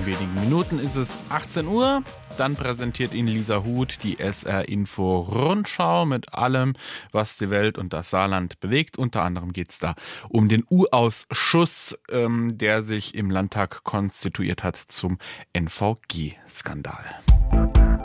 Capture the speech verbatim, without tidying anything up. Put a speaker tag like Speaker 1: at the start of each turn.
Speaker 1: In wenigen Minuten ist es achtzehn Uhr. Dann präsentiert Ihnen Lisa Huth die S R-Info-Rundschau mit allem, was die Welt und das Saarland bewegt. Unter anderem geht es da um den U-Ausschuss, ähm, der sich im Landtag konstituiert hat zum N V G-Skandal.